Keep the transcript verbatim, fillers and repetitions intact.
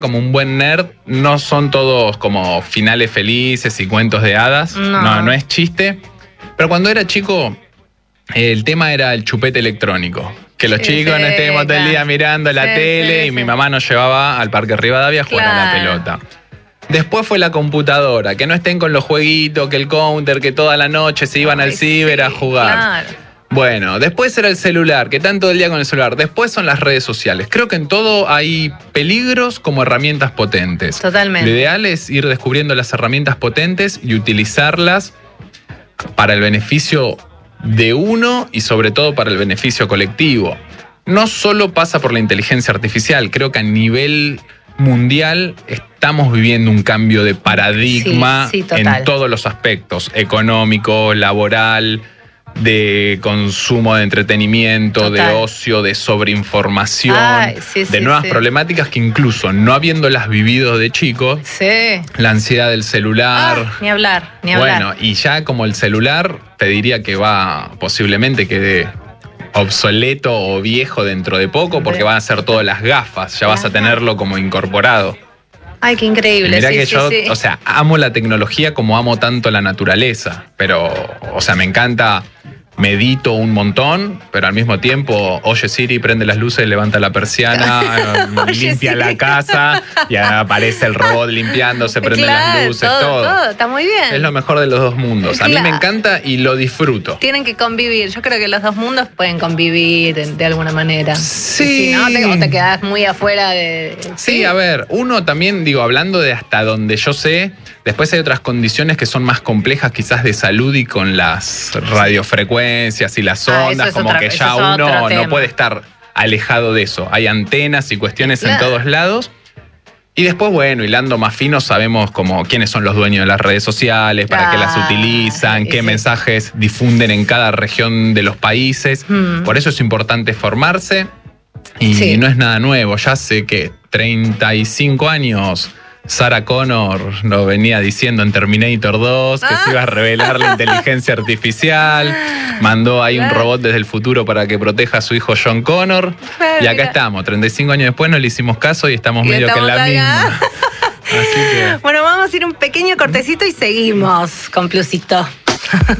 como un buen nerd, no son todos como finales felices y cuentos de hadas. No, no, no es chiste. Pero cuando era chico, el tema era el chupete electrónico. Que los sí, chicos sí, no estemos todo el día mirando la sí, tele sí, y sí. mi mamá nos llevaba al Parque Rivadavia a jugar claro. a la pelota. Después fue la computadora, que no estén con los jueguitos, que el counter, que toda la noche se iban Ay, al ciber sí, a jugar. Claro. Bueno, después era el celular, que están todo el día con el celular. Después son las redes sociales. Creo que en todo hay peligros como herramientas potentes. Totalmente. Lo ideal es ir descubriendo las herramientas potentes y utilizarlas para el beneficio de uno y sobre todo para el beneficio colectivo. No solo pasa por la inteligencia artificial, creo que a nivel mundial estamos viviendo un cambio de paradigma sí, sí, en todos los aspectos, económico, laboral, de consumo de entretenimiento, total. de ocio, de sobreinformación, Ay, sí, de sí, nuevas sí. problemáticas que incluso no habiéndolas vivido de chico, sí. la ansiedad del celular. Ah, ni hablar, ni hablar. Bueno, y ya como el celular, te diría que va posiblemente quede obsoleto o viejo dentro de poco, porque van a ser todas las gafas, ya vas a tenerlo como incorporado. Ay, qué increíble. Mirá sí, que sí, yo, sí. o sea, amo la tecnología como amo tanto la naturaleza, pero, o sea, me encanta, medito un montón, pero al mismo tiempo, oye Siri, prende las luces, levanta la persiana, limpia la casa, y aparece el robot limpiando, se prenden claro, las luces, todo, todo. todo. Está muy bien. Es lo mejor de los dos mundos. Claro. A mí me encanta y lo disfruto. Tienen que convivir. Yo creo que los dos mundos pueden convivir de alguna manera. Sí. Si no, te, o te quedás muy afuera de... Sí, sí, a ver, uno también, digo, hablando de hasta donde yo sé, después hay otras condiciones que son más complejas quizás de salud y con las radiofrecuencias y las ondas, ah, como otra, que ya uno no puede estar alejado de eso. Hay antenas y cuestiones claro. en todos lados. Y después, bueno, hilando más fino, sabemos como quiénes son los dueños de las redes sociales, para ah, qué las utilizan, qué sí. mensajes difunden en cada región de los países. Hmm. Por eso es importante formarse. Y sí. no es nada nuevo. Ya sé que treinta y cinco años... Sarah Connor nos venía diciendo en Terminator dos que ah. se iba a revelar la inteligencia artificial. Mandó ahí un robot desde el futuro para que proteja a su hijo John Connor. Pero y acá mira. estamos, treinta y cinco años después no le hicimos caso y estamos y medio estamos que en la acá. misma. Así que... Bueno, vamos a ir un pequeño cortecito y seguimos con Plusito.